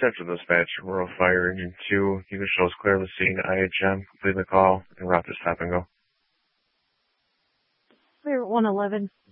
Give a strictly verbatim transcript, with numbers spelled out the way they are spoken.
Central Dispatch, Rural Fire Engine two. Unit shows clear of the scene. I H M, complete the call, and route to stop and go. Clear one eleven.